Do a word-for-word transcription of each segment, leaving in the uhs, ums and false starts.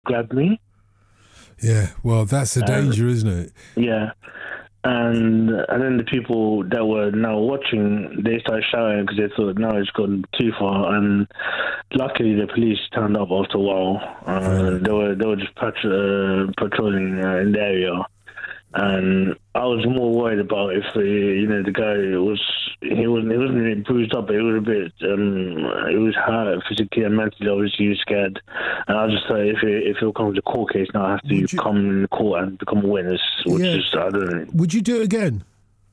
grabbed me. Yeah, well, that's the danger, um, isn't it? Yeah. And and then the people that were now watching, they started shouting because they thought, no, it's gone too far. And luckily, the police turned up after a while. Uh, they were they were just patro- uh, patrolling uh, in the area. And I was more worried about if the, you know, the guy was he wasn't he wasn't really bruised up, but he was a bit um he was hurt physically and mentally. Obviously, he was scared, and I just thought if it if it comes to court case now, I have to you, come in court and become a witness, which yeah. is I don't know. Would you do it again?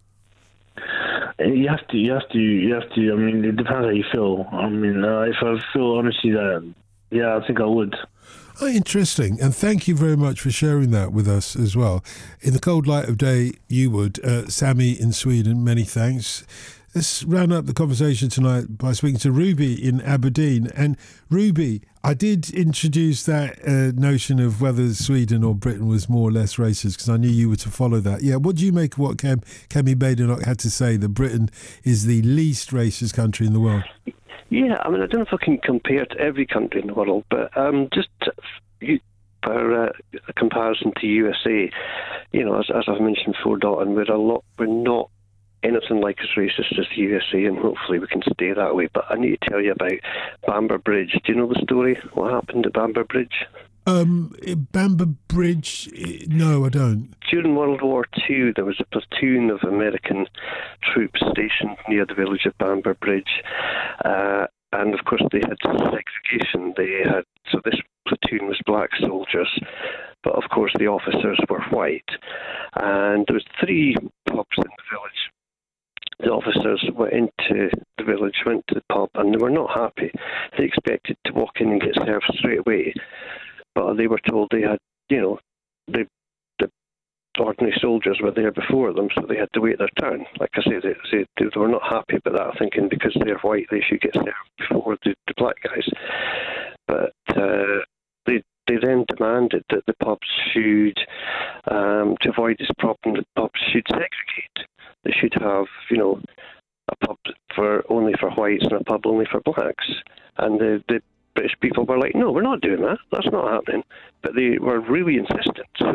You have to, you have to, you have to. I mean, it depends how you feel. I mean, uh, if I feel honestly that, yeah, I think I would. Oh, interesting. And thank you very much for sharing that with us as well. In the cold light of day, you would. Uh, Sammy in Sweden, many thanks. Let's round up the conversation tonight by speaking to Ruby in Aberdeen. And Ruby, I did introduce that uh, notion of whether Sweden or Britain was more or less racist, because I knew you were to follow that. Yeah, what do you make of what Cam, Kemi Badenoch had to say, that Britain is the least racist country in the world? Yeah, I mean, I don't know if I can compare to every country in the world, but um, just you, for uh, a comparison to U S A, you know, as, as I've mentioned before, Dalton, we're a lot, we're not anything like as racist as the U S A, and hopefully we can stay that way. But I need to tell you about Bamber Bridge. Do you know the story? What happened at Bamber Bridge? Um, Bamber Bridge? No, I don't. During World War Two, there was a platoon of American troops stationed near the village of Bamber Bridge. Uh, and, of course, they had segregation. They had So this platoon was black soldiers, but, of course, the officers were white. And there was three pubs in the village. The officers went into the village, went to the pub, and they were not happy. They expected to walk in and get served straight away. But they were told they had, you know, the, the ordinary soldiers were there before them, so they had to wait their turn. Like I say, they, they, they were not happy about that, thinking because they're white, they should get served before the, the black guys. But uh, they they then demanded that the pubs should, um, to avoid this problem, the pubs should segregate. They should have, you know, a pub for only for whites and a pub only for blacks. And the the British people were like, no, we're not doing that. That's not happening. But they were really insistent. So,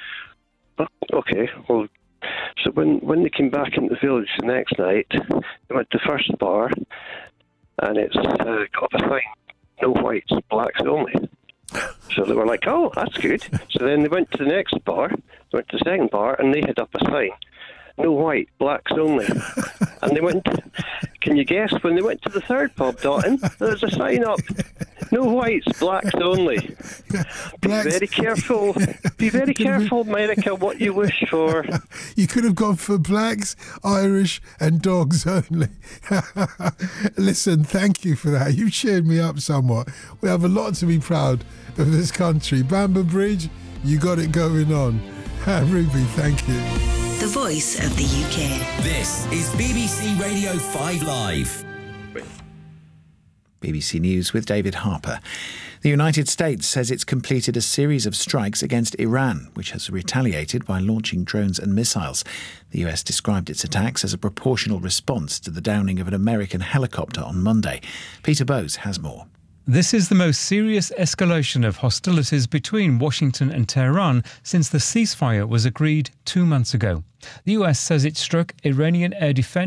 okay, well, so when, when they came back into the village the next night, they went to the first bar, and it's uh, got up a sign, no whites, blacks only. So they were like, oh, that's good. So then they went to the next bar, they went to the second bar, and they had up a sign, no white, blacks only. And they went, can you guess, when they went to the third pub, Dalton, there was a sign up, no whites, blacks only. Blacks. Be very careful, be very careful, America, what you wish for. You could have gone for blacks, Irish and dogs only. Listen, thank you for that. You've cheered me up somewhat. We have a lot to be proud of this country. Bamber Bridge, you got it going on. Ruby, thank you. The voice of the U K. This is B B C Radio five Live. B B C News with David Harper. The United States says it's completed a series of strikes against Iran, which has retaliated by launching drones and missiles. The U S described its attacks as a proportional response to the downing of an American helicopter on Monday. Peter Bowes has more. This is the most serious escalation of hostilities between Washington and Tehran since the ceasefire was agreed two months ago. The U S says it struck Iranian air defense